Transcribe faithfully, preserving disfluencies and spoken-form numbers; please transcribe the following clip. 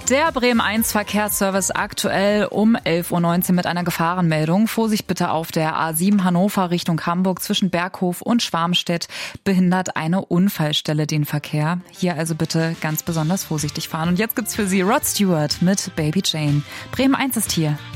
Der Bremen eins Verkehrsservice aktuell um elf Uhr neunzehn mit einer Gefahrenmeldung. Vorsicht bitte auf der A sieben Hannover Richtung Hamburg zwischen Berghof und Schwarmstedt behindert eine Unfallstelle den Verkehr. Hier also bitte ganz besonders vorsichtig fahren. Und jetzt gibt's für Sie Rod Stewart mit Baby Jane. Bremen eins ist hier.